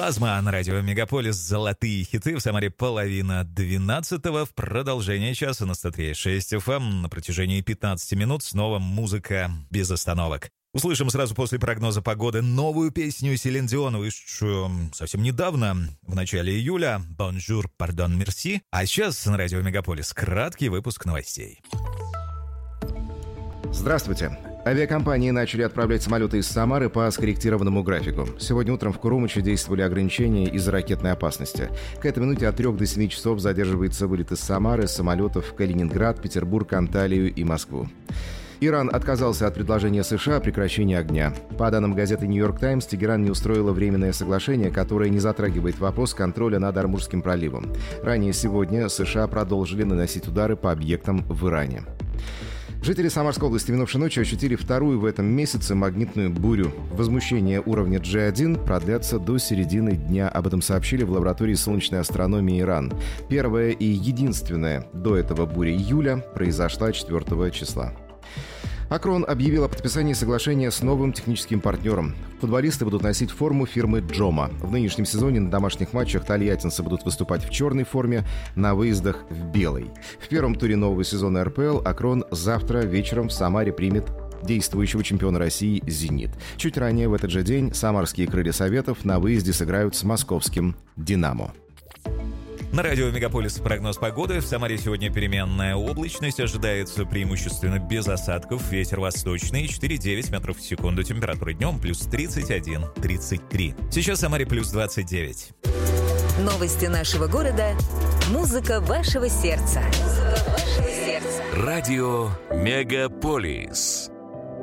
Плазма на радио Мегаполис. Золотые хиты. В Самаре 11:30. В продолжение часа на 103.6 FM. На протяжении 15 минут снова музыка без остановок. Услышим сразу после прогноза погоды новую песню Селин Дион, вышедшую совсем недавно, в начале июля. «Bonjour, pardon, merci». А сейчас на радио Мегаполис краткий выпуск новостей. Здравствуйте. Авиакомпании начали отправлять самолеты из Самары по скорректированному графику. Сегодня утром в Курумыче действовали ограничения из-за ракетной опасности. К этой минуте от 3 до 7 часов задерживается вылет из Самары с самолетов в Калининград, Петербург, Анталию и Москву. Иран отказался от предложения США о прекращении огня. По данным газеты «Нью-Йорк Таймс», Тегеран не устроило временное соглашение, которое не затрагивает вопрос контроля над Ормузским проливом. Ранее сегодня США продолжили наносить удары по объектам в Иране. Жители Самарской области минувшей ночью ощутили вторую в этом месяце магнитную бурю. Возмущение уровня G1 продлятся до середины дня. Об этом сообщили в лаборатории солнечной астрономии Иран. Первая и единственная до этого буря июля произошла 4 числа. Акрон объявил о подписании соглашения с новым техническим партнером. Футболисты будут носить форму фирмы «Джома». В нынешнем сезоне на домашних матчах тольяттинцы будут выступать в черной форме, на выездах в белой. В первом туре нового сезона РПЛ Акрон завтра вечером в Самаре примет действующего чемпиона России «Зенит». Чуть ранее в этот же день самарские крылья Советов на выезде сыграют с московским «Динамо». На радио Мегаполис прогноз погоды. В Самаре сегодня переменная облачность. Ожидается преимущественно без осадков. Ветер восточный 4,9 метров в секунду. Температура днем плюс 31-33. Сейчас в Самаре плюс 29. Новости нашего города. Музыка вашего сердца. Радио Мегаполис.